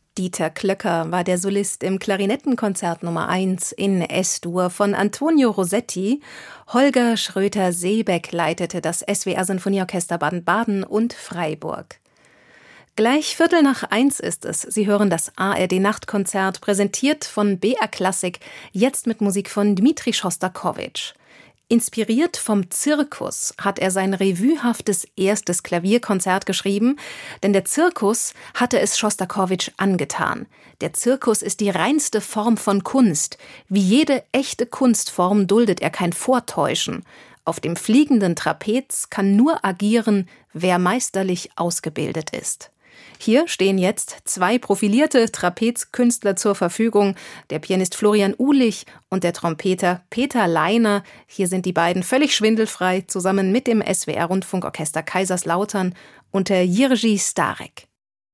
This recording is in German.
Dieter Klöcker war der Solist im Klarinettenkonzert Nummer 1 in S-Dur von Antonio Rossetti. Holger Schröter-Seebeck leitete das SWR-Sinfonieorchester Baden-Baden und Freiburg. Gleich 1:15 ist es. Sie hören das ARD-Nachtkonzert, präsentiert von BR Klassik, jetzt mit Musik von Dmitri Schostakowitsch. Inspiriert vom Zirkus hat er sein revuehaftes erstes Klavierkonzert geschrieben, denn der Zirkus hatte es Schostakowitsch angetan. Der Zirkus ist die reinste Form von Kunst. Wie jede echte Kunstform duldet er kein Vortäuschen. Auf dem fliegenden Trapez kann nur agieren, wer meisterlich ausgebildet ist. Hier stehen jetzt 2 profilierte Trapezkünstler zur Verfügung, der Pianist Florian Uhlich und der Trompeter Peter Leiner. Hier sind die beiden völlig schwindelfrei, zusammen mit dem SWR-Rundfunkorchester Kaiserslautern unter Jiří Stárek.